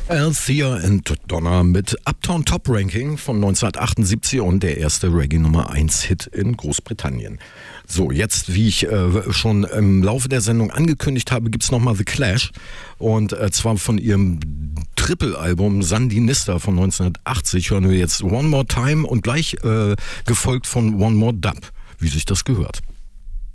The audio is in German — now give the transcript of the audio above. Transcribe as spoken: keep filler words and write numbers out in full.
Althea and Donna mit Uptown Top Ranking von neunzehnhundertachtundsiebzig und der erste Reggae Nummer eins Hit in Großbritannien. So, jetzt, wie ich äh, schon im Laufe der Sendung angekündigt habe, gibt's nochmal The Clash und äh, zwar von ihrem Triple-Album Sandinista von neunzehnhundertachtzig hören wir jetzt One More Time und gleich äh, gefolgt von One More Dub, wie sich das gehört.